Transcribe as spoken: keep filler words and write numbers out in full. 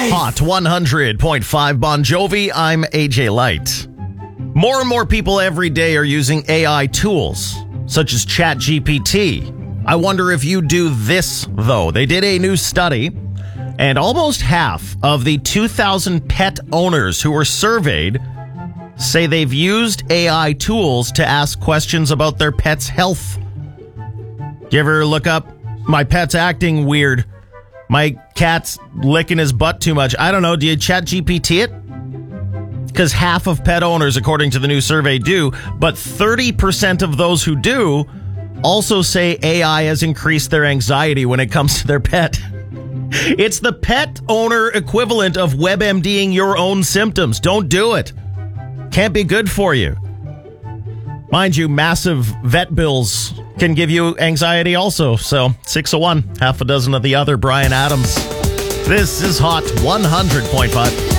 Hot one hundred point five Bon Jovi. I'm A J Light. More and more people every day are using A I tools, such as ChatGPT. I wonder if you do this, though. They did a new study, and almost half of the two thousand pet owners who were surveyed say they've used A I tools to ask questions about their pet's health. Do you ever look up, my pet's acting weird, my cat's licking his butt too much? I don't know. Do you chat G P T it? Because half of pet owners, according to the new survey, do, but thirty percent of those who do also say A I has increased their anxiety when it comes to their pet. It's the pet owner equivalent of WebMDing your own symptoms. Don't do it. Can't be good for you. Mind you, massive vet bills can give you anxiety also. So, six of one, half a dozen of the other. Bryan Adams. This is Hot one hundred point five.